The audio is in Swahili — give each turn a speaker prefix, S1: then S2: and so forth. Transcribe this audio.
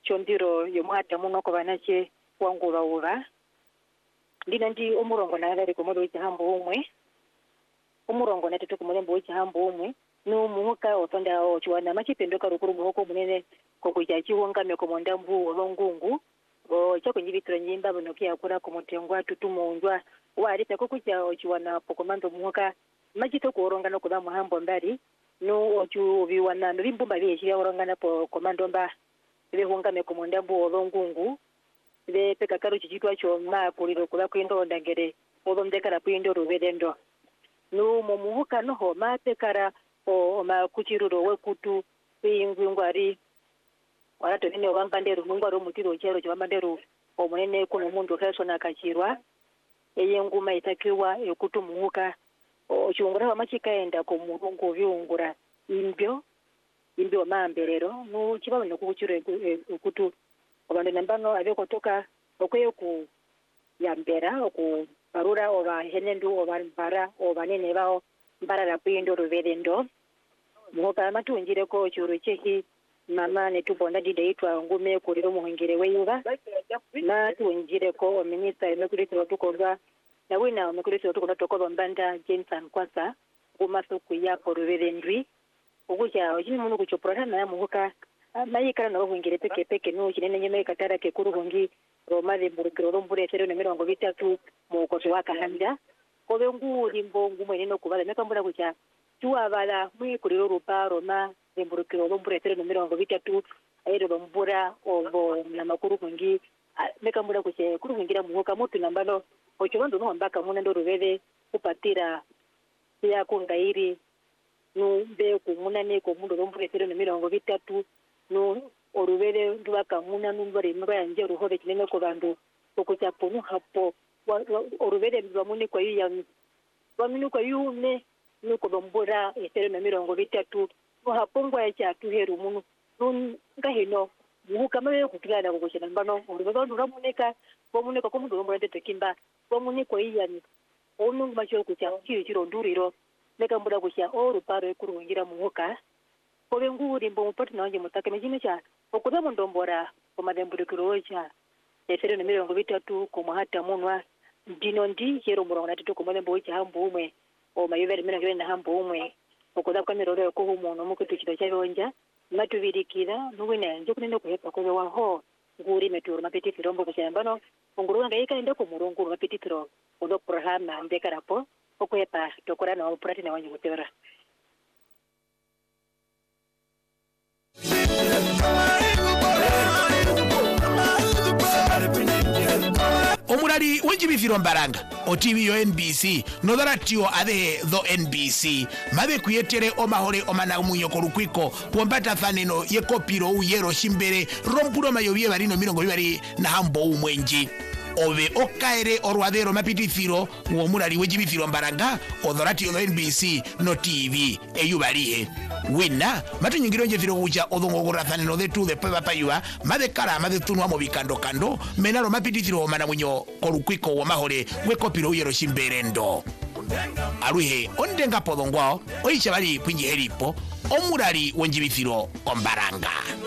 S1: chondiro yomuhata muno ko banache wangu bawuba ndina ndi umurongo nalari ko modo ihambo umwe umurongo natete ko mulembo ihambo umwe no muhuka otonda ochiwana machipendoka rukuru muhoko munene ko kujachi wongame ko mondambu olongungu chako nyibitira nyimba bunokia kura ko mutengwa tutumunjwa wali tako kuja ochiwana pokomando muhuka machito kuoronga no kuba muhambo mbali no ochu biwana limbumba bye oronga na pokomando mba behungame ko mondambu olongungu le peka karo chichitwa cho ma kuliro kula kwindo ndangere olomdekara kwindo ruvedendo no mumuhuka no ho ma pekara o ma kuchiruro wekutu kwingwari warato nene wambanderu ngwaro mutiro chero chwambanderu omunene kuno mundu kasona kachirwa eyenguma itakiwa ekutu muhuka ochungura wamachikaenda ko murungu vyungura imbyo mamberero no chibawe no kuchiro ekutu abantu nambano abekotoka okweyo ku yambera oku barura oba henendu oba mbara oba nene bao mbara la kwindo ruvedendo muhoka matunjire ko churu chehi mama ne tubonda dideitwa ngume kuliro muhingire weyuba na tunjire ko minister emekulitiro tukolwa na wina emekulitiro tukolwa tokoba mbanda Jameson Kwasa kumasoku ya ruvedendwi okuja ojini munu kuchopora na muhoka mayikara na buhingire peke no kinene nyeme katara ke kuruhungi Roma de Burgiro Rombure 0.23 mu koso wakahanda ko bengu limbo ngumwe no kubala mekambura kucha tuwabala mwikuliro rupa Roma de Burgiro Rombure 0.23 ayero bambura obo na makuruhungi mekambura kucha kuruhungira muhoka mutu nambalo ochobondo no mbaka muna ndo rubebe kupatira ya kungairi no be kumunane ko mundo Rombure 0.23 no orubere ndubaka muna numbare mbaya nje ruhore kinene ko bandu okuchapo no hapo orubere mbamuni kwa yiya bamuni kwa yune nuko bambura 0.23 no hapo ngwa ya tuheru munu ngahino muka mabe kutugala ko kuchana mbano orubere nduramuneka bomuneka ko mundu Rombure tetekimba bamuni kwa yiya ni onu macho kucha chiro nduriro nekambura kucha oruparo ekurungira muhoka kobe nguri mbo mupati naonje mutake mejine cha okuza mundombora komademburikiro cha 0.23 ko muhata munwa dino ndi yero murongo natito ko madembo cha hambo umwe o mayuvere mina na hambo umwe okuza kwa miroro ko humono mukutu chito cha yonja matubirikira nuwina nje kunene kuhepa ko waho nguri meturo mapeti firombo kuchambano ngurunga ikaenda ko murongo mapeti firo odo programa ndekarapo okuhepa tokora na operate na wanje mutera
S2: omurari wenjibifiro mbaranga oTV yo NBC nodharatio adhe tho NBC mabe kuyetere omahore omanamunyo korukwiko pombata faneno yekopiro uyero shimbere rompuro mayobie barino mirongo bibari na hambo umwenji obe okaere orwadero mapitifiro omurari wenjibifiro mbaranga odhoratio tho NBC no TV eyubarihe wina matunyingiro nje viro uja odhongogora thaneno dhetu de peba payua made kara made tunwa mo bikando kando menaro mapitithiro mana munyo korukwiko wa mahore wekopiro uyero shimberendo aruhe ondenga podongwao oicha bali kwinji heripo omurari wenjibithiro ombaranga